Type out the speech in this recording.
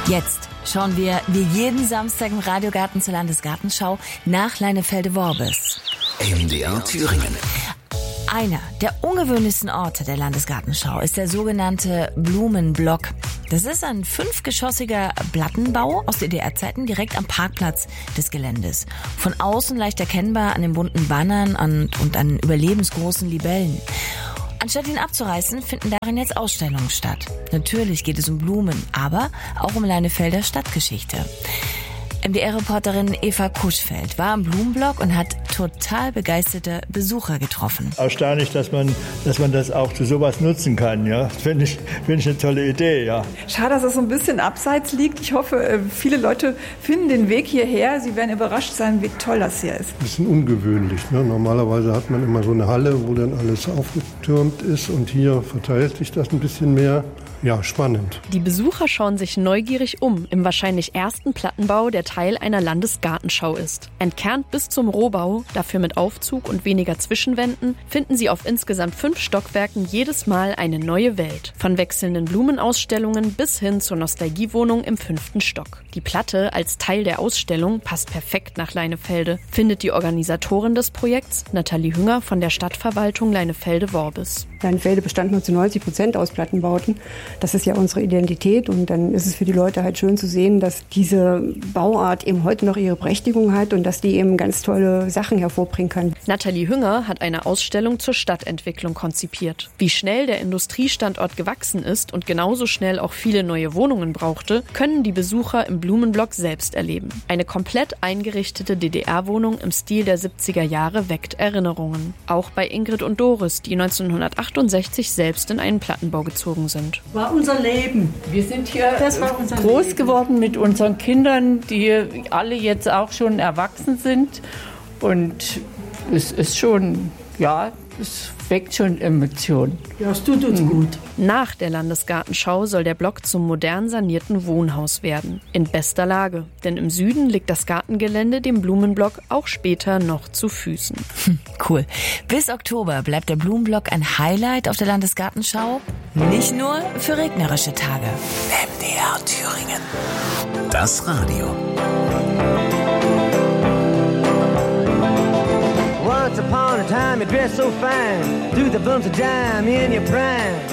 Jetzt schauen wir wie jeden Samstag im Radiogarten zur Landesgartenschau nach Leinefelde-Worbis. MDR Thüringen. Einer der ungewöhnlichsten Orte der Landesgartenschau ist der sogenannte Blumenblock. Das ist ein 5-geschossiger Plattenbau aus DDR-Zeiten direkt am Parkplatz des Geländes. Von außen leicht erkennbar an den bunten Bannern und an überlebensgroßen Libellen. Anstatt ihn abzureißen, finden darin jetzt Ausstellungen statt. Natürlich geht es um Blumen, aber auch um Leinefelder Stadtgeschichte. MDR-Reporterin Eva Kuschfeld war am Blumenblock und hat total begeisterte Besucher getroffen. Erstaunlich, dass man das auch zu sowas nutzen kann. Ja? Finde ich eine tolle Idee. Ja. Schade, dass es so ein bisschen abseits liegt. Ich hoffe, viele Leute finden den Weg hierher. Sie werden überrascht sein, wie toll das hier ist. Ein bisschen ungewöhnlich. Ne? Normalerweise hat man immer so eine Halle, wo dann alles aufgetürmt ist. Und hier verteilt sich das ein bisschen mehr. Ja, spannend. Die Besucher schauen sich neugierig um im wahrscheinlich ersten Plattenbau, der Teil einer Landesgartenschau ist. Entkernt bis zum Rohbau, dafür mit Aufzug und weniger Zwischenwänden, finden Sie auf insgesamt 5 Stockwerken jedes Mal eine neue Welt. Von wechselnden Blumenausstellungen bis hin zur Nostalgiewohnung im 5. Stock. Die Platte als Teil der Ausstellung passt perfekt nach Leinefelde, findet die Organisatorin des Projekts, Nathalie Hünger von der Stadtverwaltung Leinefelde-Worbis. Leinefelde bestand nur zu 90% aus Plattenbauten. Das ist ja unsere Identität und dann ist es für die Leute halt schön zu sehen, dass diese Bauart eben heute noch ihre Berechtigung hat und dass die eben ganz tolle Sachen hervorbringen kann. Nathalie Hünger hat eine Ausstellung zur Stadtentwicklung konzipiert. Wie schnell der Industriestandort gewachsen ist und genauso schnell auch viele neue Wohnungen brauchte, können die Besucher im Blumenblock selbst erleben. Eine komplett eingerichtete DDR-Wohnung im Stil der 70er Jahre weckt Erinnerungen. Auch bei Ingrid und Doris, die 1968 selbst in einen Plattenbau gezogen sind. War unser Leben. Wir sind hier groß geworden mit unseren Kindern, die alle jetzt auch schon erwachsen sind. Und es ist schon, ja, es weckt schon Emotionen. Ja, es tut uns gut. Nach der Landesgartenschau soll der Block zum modern sanierten Wohnhaus werden. In bester Lage. Denn im Süden liegt das Gartengelände dem Blumenblock auch später noch zu Füßen. Cool. Bis Oktober bleibt der Blumenblock ein Highlight auf der Landesgartenschau. Nicht nur für regnerische Tage. MDR Thüringen. Das Radio. Once upon a time you dressed so fine, threw the bumps of dime in your prime.